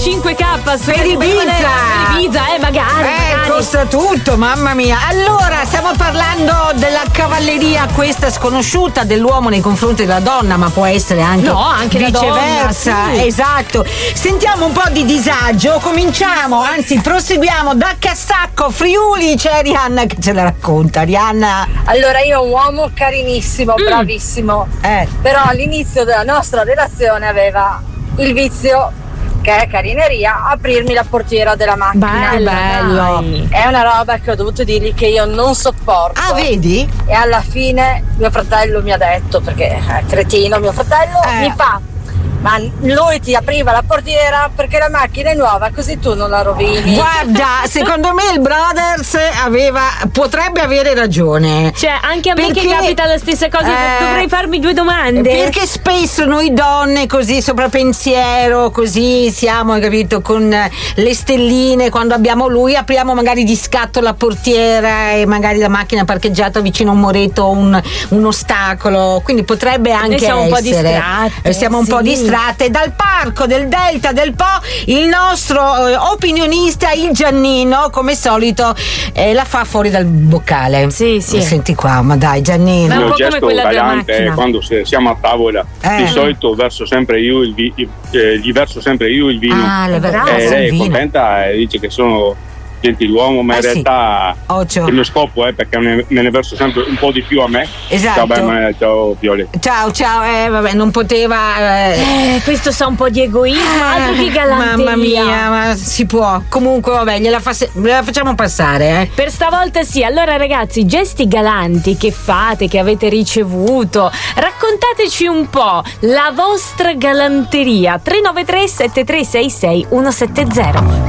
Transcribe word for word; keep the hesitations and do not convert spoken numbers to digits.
cinque K per Ibiza. Per Ibiza, eh, magari, eh, magari. Costa tutto, mamma mia. Allora, stiamo parlando della cavalleria questa sconosciuta dell'uomo nei confronti della donna, ma può essere anche, no, anche viceversa. La donna, sì. Esatto. Sentiamo un po' di disagio. Cominciamo, anzi, proseguiamo da Cassacco, Friuli. C'è Rihanna che ce la racconta. Rihanna. Allora, io ho un uomo carinissimo, mm. bravissimo. Eh. Però all'inizio della nostra relazione aveva il vizio, che è carineria, aprirmi la portiera della macchina. Bello, bello. È una roba che ho dovuto dirgli che io non sopporto. Ah, vedi? E alla fine mio fratello mi ha detto, perché è cretino mio fratello, eh. mi fa: ma lui ti apriva la portiera perché la macchina è nuova, così tu non la rovini. Guarda, secondo me il Brothers aveva potrebbe avere ragione. Cioè, anche a perché, me che capita la stessa cosa, eh, dovrei farmi due domande. Perché spesso noi donne così sopra pensiero, così siamo, hai capito, con le stelline, quando abbiamo lui apriamo magari di scatto la portiera e magari la macchina è parcheggiata vicino a un muretto, un, un ostacolo, quindi potrebbe anche noi siamo essere. un po' distratte. Siamo un sì. po' distratte. Dal parco del Delta del Po il nostro eh, opinionista, il Giannino, come solito eh, la fa fuori dal boccale. Sì, sì. Senti qua, ma dai, Giannino. Ma il un mio po' come gesto quella della galante macchina. è quando siamo a tavola, Eh. di solito verso sempre io il vi- eh, gli verso sempre io il vino. Ah, le verrà e lei è vino. contenta e dice che sono gentiluomo, ma Eh in sì. realtà Ocio. il mio scopo è perché me me ne verso sempre un po' di più a me. Esatto. Ciao, beh, ciao Viole. Ciao, ciao, eh, vabbè, non poteva. Eh. Eh, questo sa un po' di egoismo, altro che galanteria. Mamma mia, ma si può. Comunque, vabbè, gliela, fa se- gliela facciamo passare, eh. Per stavolta sì. Allora ragazzi, gesti galanti che fate, che avete ricevuto, raccontateci un po' la vostra galanteria. Tre nove tre sette tre sei sei uno sette zero.